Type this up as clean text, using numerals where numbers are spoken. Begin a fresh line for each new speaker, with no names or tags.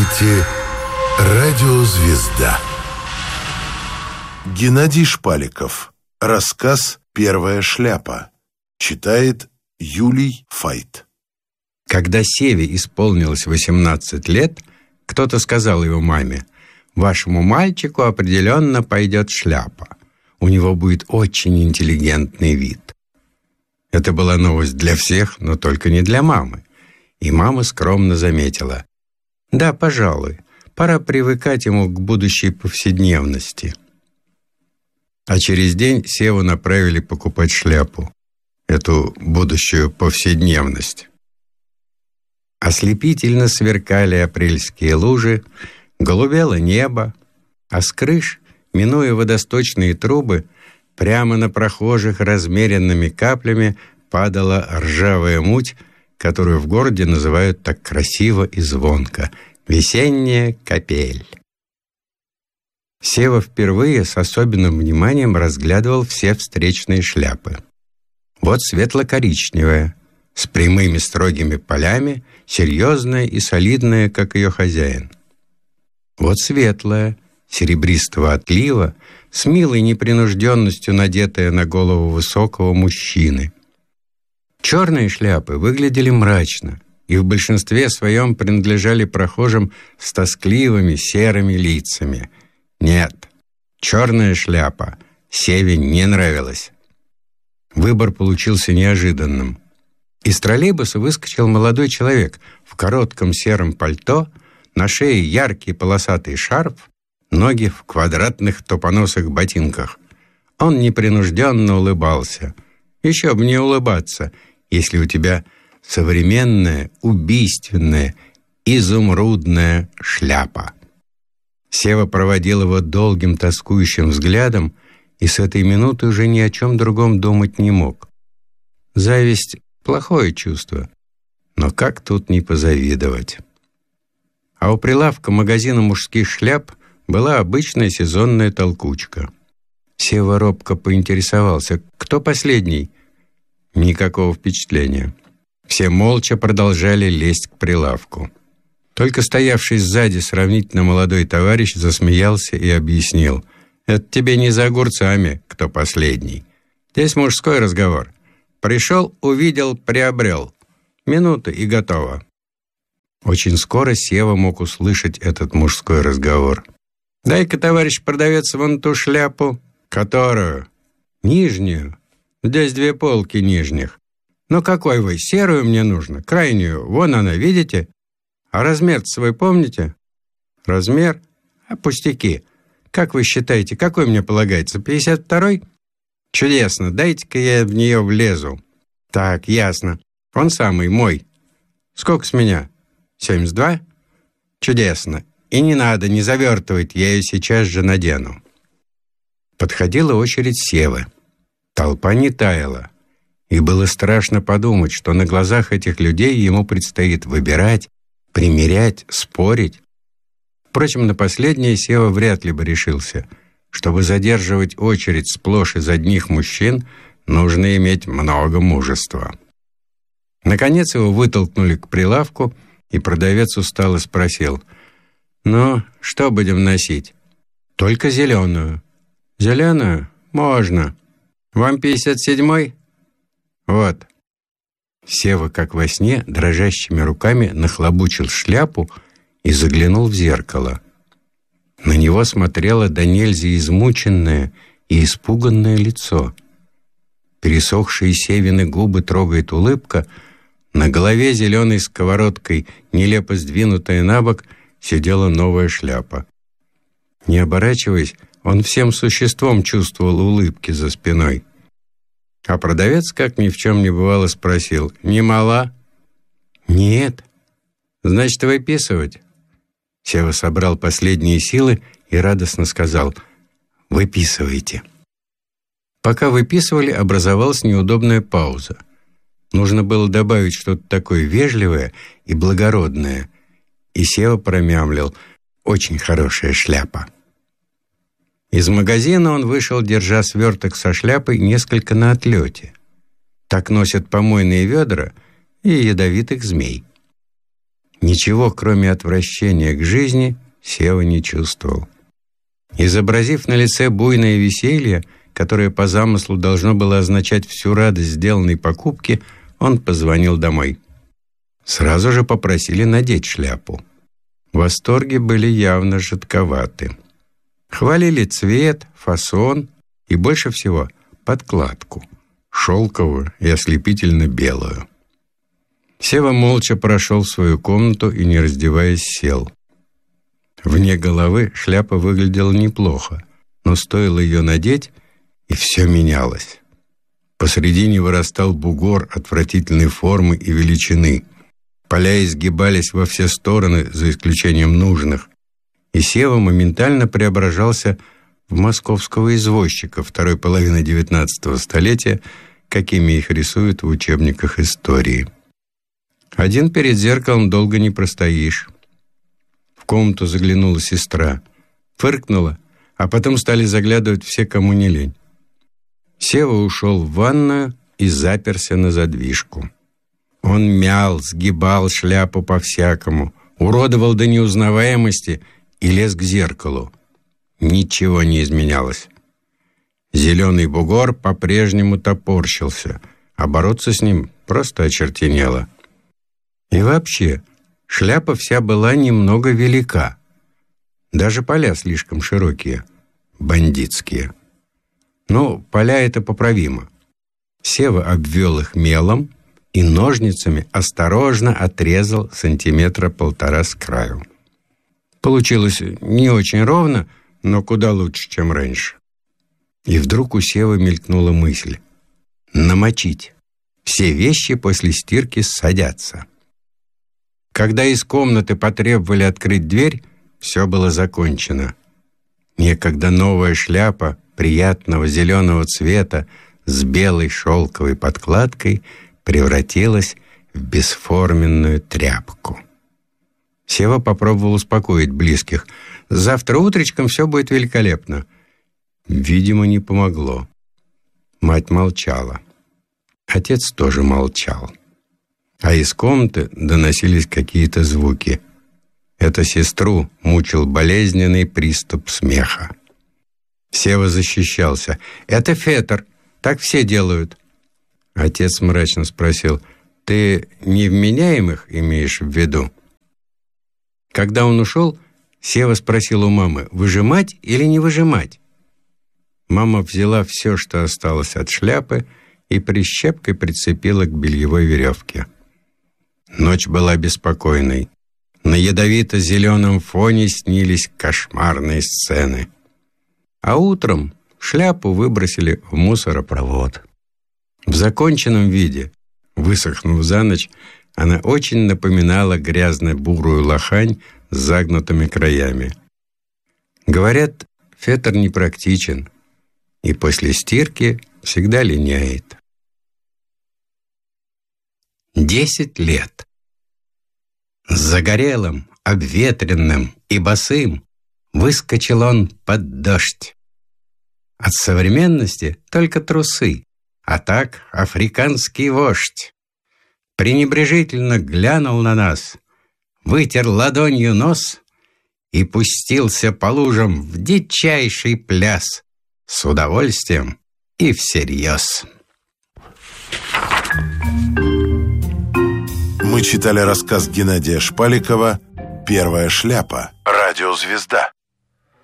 слушаете «Радиозвезда». Геннадий Шпаликов. Рассказ «Первая шляпа». Читает Юлий Файт.
Когда Севе исполнилось 18 лет, кто-то сказал его маме: «Вашему мальчику определенно пойдет шляпа. У него будет очень интеллигентный вид». Это была новость для всех, но только не для мамы. И мама скромно заметила: «Да, пожалуй, пора привыкать ему к будущей повседневности». А через день Севу направили покупать шляпу, эту будущую повседневность. Ослепительно сверкали апрельские лужи, голубело небо, а с крыш, минуя водосточные трубы, прямо на прохожих размеренными каплями падала ржавая муть, которую в городе называют так красиво и звонко — весенняя капель. Сева впервые с особенным вниманием разглядывал все встречные шляпы. Вот светло-коричневая, с прямыми строгими полями, серьезная и солидная, как ее хозяин. Вот светлая, серебристого отлива, с милой непринужденностью надетая на голову высокого мужчины. Черные шляпы выглядели мрачно и в большинстве своем принадлежали прохожим с тоскливыми серыми лицами. Нет, черная шляпа Севе не нравилась. Выбор получился неожиданным. Из троллейбуса выскочил молодой человек в коротком сером пальто, на шее яркий полосатый шарф, ноги в квадратных тупоносых ботинках. Он непринужденно улыбался. Еще бы не улыбаться, если у тебя современная, убийственная, изумрудная шляпа. Сева проводил его долгим тоскующим взглядом и с этой минуты уже ни о чем другом думать не мог. Зависть — плохое чувство, но как тут не позавидовать? А у прилавка магазина мужских шляп была обычная сезонная толкучка. Сева робко поинтересовался: кто последний? Никакого впечатления. Все молча продолжали лезть к прилавку. Только стоявший сзади сравнительно молодой товарищ засмеялся и объяснил: «Это тебе не за огурцами, кто последний. Здесь мужской разговор. Пришел, увидел, приобрел. Минута и готово». Очень скоро Сева мог услышать этот мужской разговор. «Дай-ка, товарищ продавец, вон ту шляпу». «Которую?» «Нижнюю. Здесь 2 полки нижних». «Ну какой вы? Серую мне нужно, крайнюю. Вон она, видите? А размер свой помните?» «Размер? А пустяки. Как вы считаете, какой мне полагается, 52-й?» «Чудесно, дайте-ка я в нее влезу». «Так, ясно. Он самый, мой. Сколько с меня? 72? Чудесно. И не надо, не завертывать, я ее сейчас же надену». Подходила очередь Севы. Толпа не таяла. И было страшно подумать, что на глазах этих людей ему предстоит выбирать, примерять, спорить. Впрочем, на последнее Сева вряд ли бы решился. Чтобы задерживать очередь сплошь из одних мужчин, нужно иметь много мужества. Наконец его вытолкнули к прилавку, и продавец устало спросил: «Ну, что будем носить?» «Только зеленую». «Зеленую? Можно. Вам 57-й?» «Вот». Сева, как во сне, дрожащими руками нахлобучил шляпу и заглянул в зеркало. На него смотрело до нельзя измученное и испуганное лицо. Пересохшие Севины губы трогает улыбка, на голове зеленой сковородкой, нелепо сдвинутая на бок, сидела новая шляпа. Не оборачиваясь, он всем существом чувствовал улыбки за спиной. А продавец, как ни в чем не бывало, спросил: «Не мала?» «Нет». «Значит, выписывать?» Сева собрал последние силы и радостно сказал: «Выписывайте». Пока выписывали, образовалась неудобная пауза. Нужно было добавить что-то такое вежливое и благородное. И Сева промямлил: «Очень хорошая шляпа». Из магазина он вышел, держа сверток со шляпой несколько на отлете. Так носят помойные ведра и ядовитых змей. Ничего, кроме отвращения к жизни, Сева не чувствовал. Изобразив на лице буйное веселье, которое по замыслу должно было означать всю радость сделанной покупки, он позвонил домой. Сразу же попросили надеть шляпу. Восторги были явно жидковаты. Хвалили цвет, фасон и, больше всего, подкладку, шелковую и ослепительно белую. Сева молча прошел в свою комнату и, не раздеваясь, сел. Вне головы шляпа выглядела неплохо, но стоило ее надеть, и все менялось. Посредине вырастал бугор отвратительной формы и величины. Поля изгибались во все стороны, за исключением нужных, и Сева моментально преображался в московского извозчика второй половины XIX столетия, какими их рисуют в учебниках истории. Один перед зеркалом долго не простоишь. В комнату заглянула сестра, фыркнула, а потом стали заглядывать все, кому не лень. Сева ушел в ванную и заперся на задвижку. Он мял, сгибал шляпу по-всякому, уродовал до неузнаваемости и лез к зеркалу. Ничего не изменялось. Зеленый бугор по-прежнему топорщился, а бороться с ним просто очертенело. И вообще, шляпа вся была немного велика. Даже поля слишком широкие, бандитские. Но поля это поправимо. Сева обвел их мелом и ножницами осторожно отрезал 1-1,5 сантиметра с краю. Получилось не очень ровно, но куда лучше, чем раньше. И вдруг у Севы мелькнула мысль: намочить. Все вещи после стирки садятся. Когда из комнаты потребовали открыть дверь, все было закончено. Некогда новая шляпа приятного зеленого цвета с белой шелковой подкладкой превратилась в бесформенную тряпку. Сева попробовал успокоить близких. «Завтра утречком все будет великолепно». Видимо, не помогло. Мать молчала. Отец тоже молчал. А из комнаты доносились какие-то звуки. Это сестру мучил болезненный приступ смеха. Сева защищался. «Это фетр, так все делают». Отец мрачно спросил: «Ты невменяемых имеешь в виду?» Когда он ушел, Сева спросил у мамы: «Выжимать или не выжимать?» Мама взяла все, что осталось от шляпы, и прищепкой прицепила к бельевой веревке. Ночь была беспокойной. На ядовито-зеленом фоне снились кошмарные сцены. А утром шляпу выбросили в мусоропровод. В законченном виде, высохнув за ночь, она очень напоминала грязно-бурую лохань с загнутыми краями. Говорят, фетр непрактичен и после стирки всегда линяет. 10 лет. Загорелым, обветренным и босым выскочил он под дождь. От современности только трусы, а так африканский вождь. Пренебрежительно глянул на нас, вытер ладонью нос и пустился по лужам в дичайший пляс, с удовольствием и всерьез.
Мы читали рассказ Геннадия Шпаликова «Первая шляпа». Радиозвезда.